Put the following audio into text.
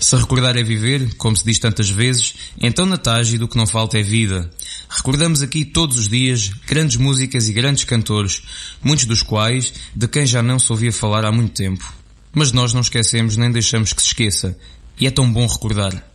Se recordar é viver, como se diz tantas vezes, então na Tágido o que não falta é vida. Recordamos aqui todos os dias grandes músicas e grandes cantores, muitos dos quais de quem já não se ouvia falar há muito tempo. Mas nós não esquecemos nem deixamos que se esqueça. E é tão bom recordar.